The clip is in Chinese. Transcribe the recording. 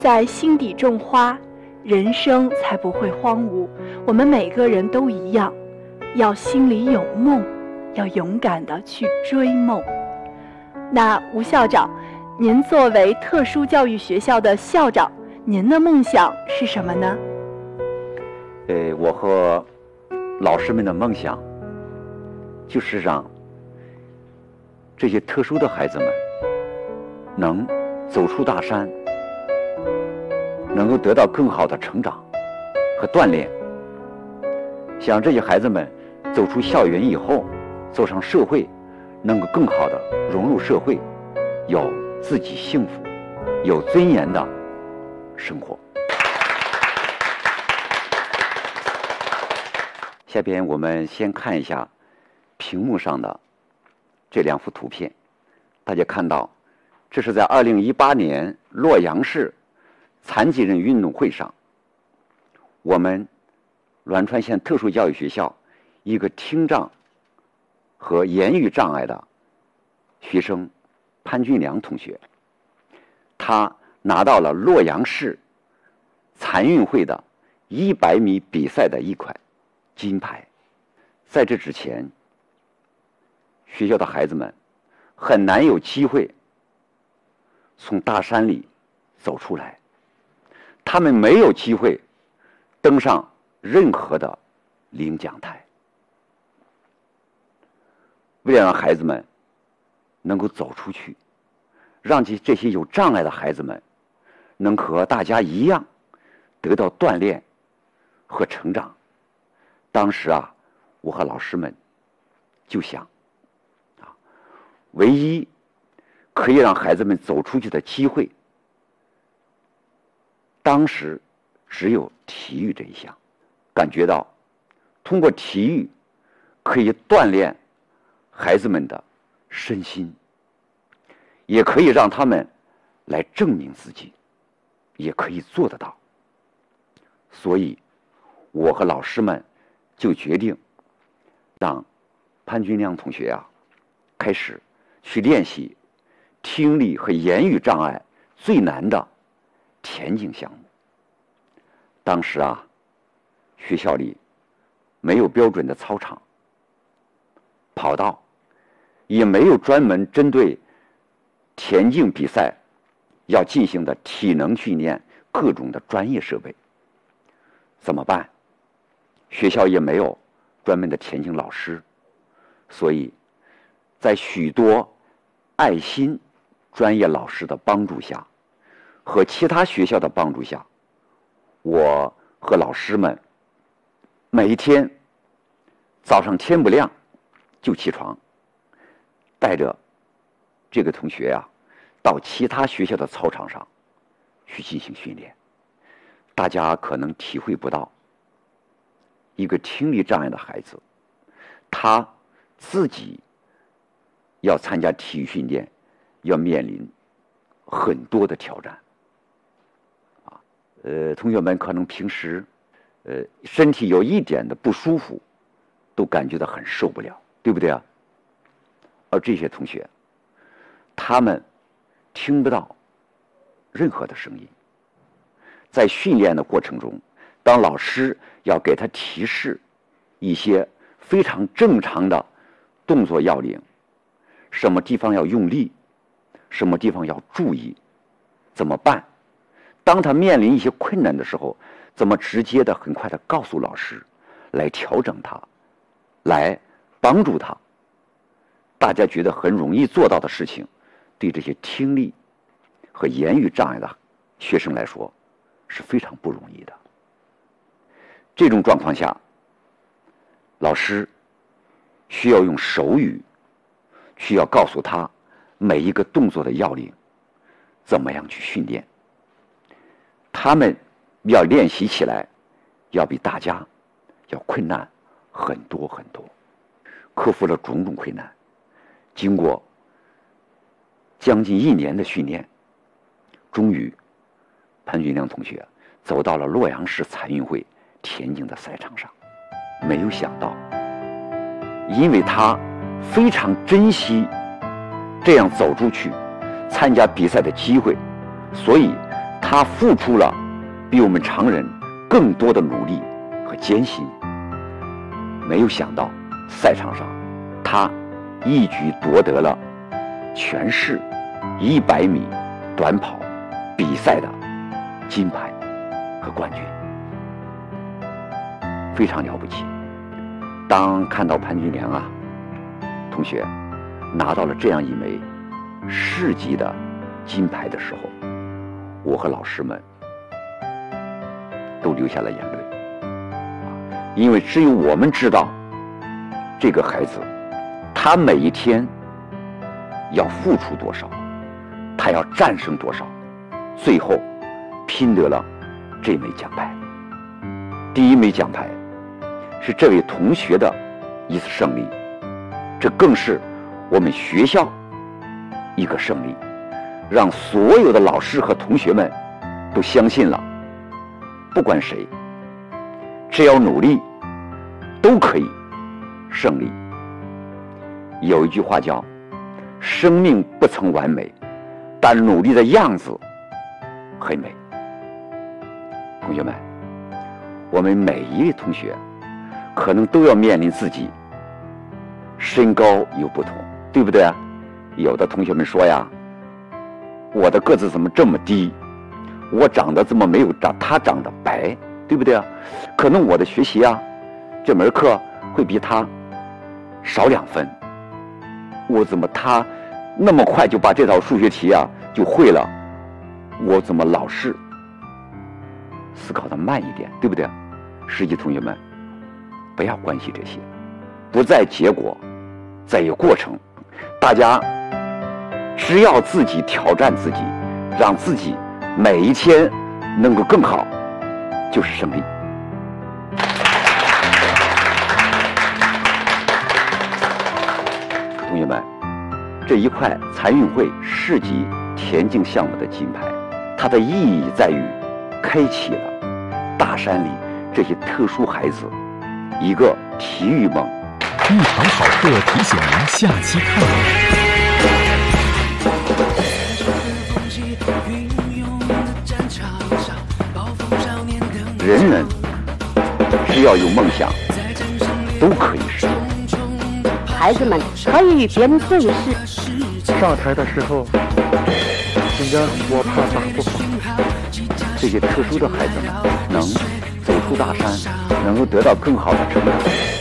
在心底种花，人生才不会荒芜。我们每个人都一样，要心里有梦，要勇敢地去追梦。那吴校长，您作为特殊教育学校的校长，您的梦想是什么呢？ 我和老师们的梦想就是让这些特殊的孩子们能走出大山，能够得到更好的成长和锻炼。想这些孩子们走出校园以后，走上社会，能够更好的融入社会，有自己幸福、有尊严的生活。下边我们先看一下屏幕上的这两幅图片。大家看到，这是在2018年洛阳市残疾人运动会上，我们栾川县特殊教育学校一个听障和言语障碍的学生潘俊良同学，他拿到了洛阳市残运会的100米比赛的一块金牌。在这之前，学校的孩子们很难有机会从大山里走出来，他们没有机会登上任何的领奖台。为了让孩子们能够走出去，让这些有障碍的孩子们能和大家一样得到锻炼和成长，当时我和老师们就想，唯一可以让孩子们走出去的机会，当时只有体育这一项。感觉到通过体育可以锻炼孩子们的身心，也可以让他们来证明自己，也可以做得到。所以我和老师们就决定让潘俊亮同学开始去练习听力和言语障碍最难的田径项目。当时学校里没有标准的操场、跑道，也没有专门针对田径比赛要进行的体能训练各种的专业设备。怎么办？学校也没有专门的田径老师，所以在许多爱心专业老师的帮助下和其他学校的帮助下，我和老师们每一天早上天不亮就起床，带着这个同学到其他学校的操场上去进行训练。大家可能体会不到，一个听力障碍的孩子，他自己要参加体育训练，要面临很多的挑战。同学们可能平时身体有一点的不舒服，都感觉到很受不了，对不对啊？而这些同学，他们听不到任何的声音。在训练的过程中，当老师要给他提示一些非常正常的动作要领，什么地方要用力，什么地方要注意，怎么办？当他面临一些困难的时候，怎么直接的很快的告诉老师，来调整他，来帮助他。大家觉得很容易做到的事情，对这些听力和言语障碍的学生来说是非常不容易的。这种状况下，老师需要用手语，需要告诉他每一个动作的要领，怎么样去训练。他们要练习起来，要比大家要困难很多很多。克服了种种困难，经过将近1年的训练，终于潘俊亮同学走到了洛阳市残运会田径的赛场上。没有想到，因为他非常珍惜这样走出去参加比赛的机会，所以他他付出了比我们常人更多的努力和艰辛。没有想到赛场上他一举夺得了全市100米短跑比赛的金牌和冠军，非常了不起。当看到潘军良同学拿到了这样一枚市级的金牌的时候，我和老师们都流下了眼泪，因为只有我们知道这个孩子他每一天要付出多少，他要战胜多少，最后拼得了这枚奖牌。第一枚奖牌是这位同学的一次胜利，这更是我们学校一个胜利，让所有的老师和同学们都相信了，不管谁，只要努力都可以胜利。有一句话叫生命不曾完美，但努力的样子很美。同学们，我们每一位同学可能都要面临自己身高有不同，对不对啊？有的同学们说呀，我的个子怎么这么低，我长得怎么没有他长得白，对不对啊？可能我的学习这门课会比他少2分，我怎么他那么快就把这套数学题就会了，我怎么老是思考的慢一点，对不对？实际同学们不要关心这些，不在结果，在于过程。大家只要自己挑战自己，让自己每一天能够更好，就是胜利。同学们，这一块残运会市级田径项目的金牌，它的意义在于开启了大山里这些特殊孩子一个体育梦。 一堂好课提醒您下期看。 人人只要有梦想，都可以实现。 孩子们可以边对视。 上台的时候，紧张我怕打不好。 这些特殊的孩子们能走出大山，能够得到更好的成长。